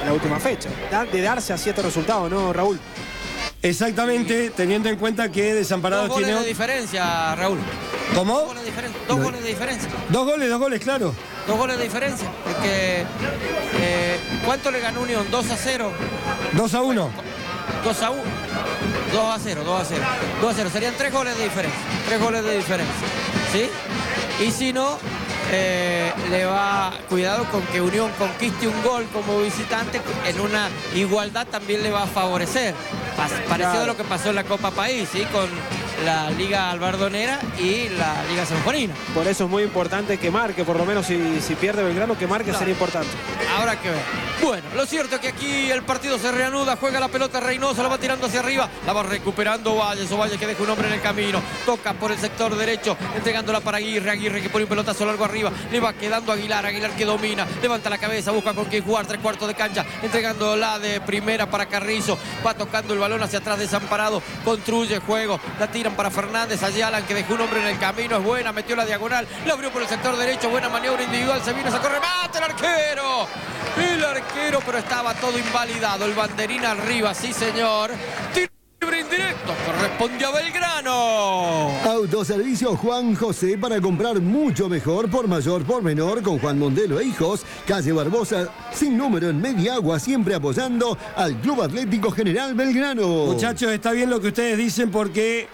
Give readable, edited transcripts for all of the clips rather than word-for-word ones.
la última fecha. De darse así este resultado, ¿no, Raúl? Exactamente, teniendo en cuenta que Desamparados Dos goles tiene... de diferencia, Raúl. ¿Cómo? Dos goles de diferencia. Dos goles de diferencia. Dos goles, claro. 2 goles de diferencia. Porque, ¿cuánto le ganó Unión? 2-0. 2-1. 2-1. 2-0. 2-0. Serían 3 goles de diferencia. 3 goles de diferencia. ¿Sí? Y si no, le va cuidado con que Unión conquiste un gol como visitante, en una igualdad también le va a favorecer. Parecido a lo que pasó en la Copa País, ¿sí? Con la Liga Albardonera y la Liga Sanjuanina. Por eso es muy importante que marque, por lo menos si pierde Belgrano, que marque, claro. Sería importante. Habrá que ver. Bueno, lo cierto es que aquí el partido se reanuda, juega la pelota Reynoso, la va tirando hacia arriba, la va recuperando Valles, o Valles que deja un hombre en el camino, toca por el sector derecho, entregándola para Aguirre que pone un pelotazo largo arriba, le va quedando Aguilar que domina, levanta la cabeza, busca con quién jugar, 3/4 de cancha, entregándola de primera para Carrizo, va tocando el balón hacia atrás Desamparado, construye juego, la tiran para Fernández, Ayalan que dejó un hombre en el camino, es buena, metió la diagonal, la abrió por el sector derecho, buena maniobra individual, se viene, sacó remate el arquero, pero estaba todo invalidado, el banderín arriba, sí señor, tiro libre indirecto, corresponde a Belgrano. Autoservicio Juan José, para comprar mucho mejor, por mayor, por menor, con Juan Mondelo e Hijos, calle Barbosa, sin número, en Mediagua, siempre apoyando al Club Atlético General Belgrano. Muchachos, está bien lo que ustedes dicen, porque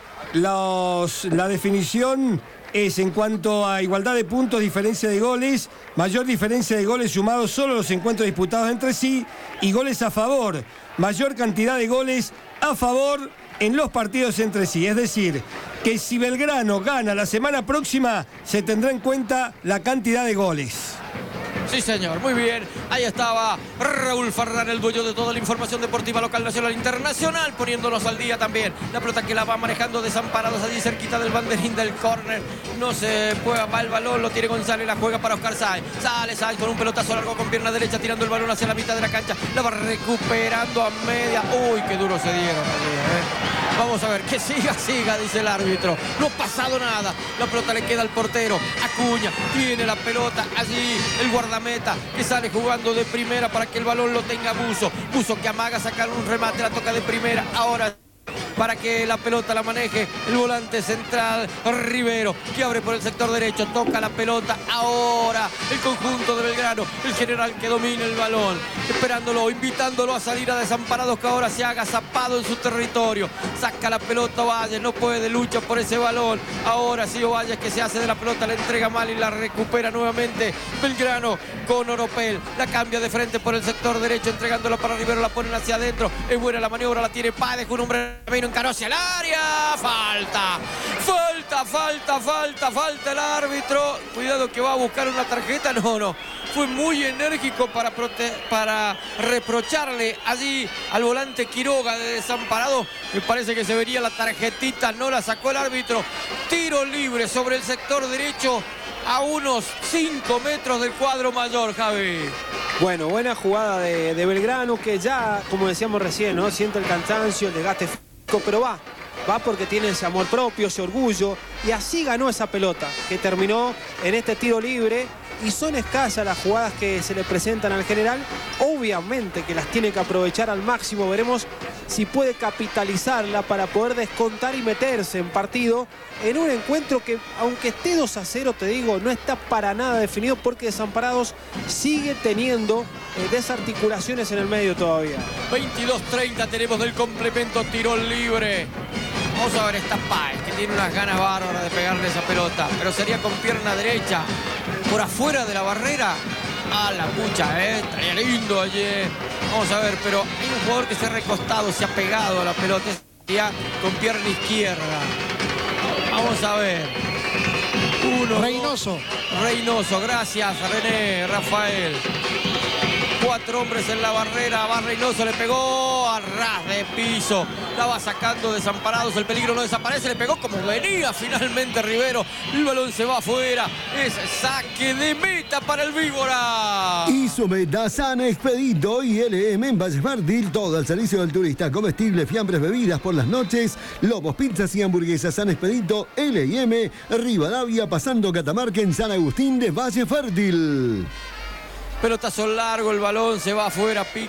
la definición es en cuanto a igualdad de puntos, diferencia de goles, mayor diferencia de goles sumados solo los encuentros disputados entre sí, y goles a favor, mayor cantidad de goles a favor en los partidos entre sí. Es decir, que si Belgrano gana la semana próxima, se tendrá en cuenta la cantidad de goles. Sí, señor, muy bien. Ahí estaba Raúl Farrán, el dueño de toda la información deportiva local, nacional e internacional, poniéndonos al día también. La pelota que la va manejando Desamparados allí cerquita del banderín del córner. No se juega, va el balón, lo tiene González, la juega para Oscar Sáenz. Sale Sáenz con un pelotazo largo con pierna derecha, tirando el balón hacia la mitad de la cancha. La va recuperando a media. Uy, qué duro se dieron allí, Vamos a ver, que siga, dice el árbitro. No ha pasado nada. La pelota le queda al portero. Acuña tiene la pelota allí. El guardameta que sale jugando de primera para que el balón lo tenga Buzo. Buzo que amaga sacar un remate, la toca de primera. Ahora para que la pelota la maneje el volante central Rivero, que abre por el sector derecho, toca la pelota ahora el conjunto de Belgrano, el general que domina el balón, esperándolo, invitándolo a salir a Desamparados, que ahora se haga zapado en su territorio, saca la pelota Valles, no puede, lucha por ese balón, ahora sí Valles que se hace de la pelota, la entrega mal y la recupera nuevamente Belgrano con Oropel, la cambia de frente por el sector derecho, entregándola para Rivero, la ponen hacia adentro, es buena la maniobra, la tiene Páez, un hombre encaró hacia el área, falta el árbitro, cuidado que va a buscar una tarjeta, no, fue muy enérgico para reprocharle allí al volante Quiroga de Desamparado, me parece que se vería la tarjetita, no la sacó el árbitro, tiro libre sobre el sector derecho a unos 5 metros del cuadro mayor, Javi. Bueno, buena jugada de Belgrano, que ya, como decíamos recién, ¿no? Siente el cansancio, el desgaste físico, pero va porque tiene ese amor propio, ese orgullo, y así ganó esa pelota, que terminó en este tiro libre, y son escasas las jugadas que se le presentan al general, obviamente que las tiene que aprovechar al máximo, veremos si puede capitalizarla para poder descontar y meterse en partido en un encuentro que, aunque esté 2-0, te digo, no está para nada definido, porque Desamparados sigue teniendo desarticulaciones en el medio todavía. 22:30 tenemos del complemento, tiro libre. Vamos a ver esta Páez, que tiene unas ganas bárbaras de pegarle esa pelota, pero sería con pierna derecha, por afuera de la barrera. A la pucha, estaría lindo ayer. Vamos a ver, pero hay un jugador que se ha recostado, se ha pegado a la pelota, ya con pierna izquierda. Vamos a ver. Reynoso, gracias René, Rafael. 4 hombres en la barrera, va Reynoso, le pegó a ras de piso, la va sacando Desamparados, el peligro no desaparece, le pegó como venía finalmente Rivero, el balón se va afuera, es saque de meta para el Víbora. Isometa, San Expedito y LM en Valle Fértil, todo al servicio del turista, comestibles, fiambres, bebidas por las noches, lomos, pizzas y hamburguesas. San Expedito, LM, Rivadavia, pasando Catamarca, en San Agustín de Valle Fértil. Pelotazo largo, el balón se va afuera,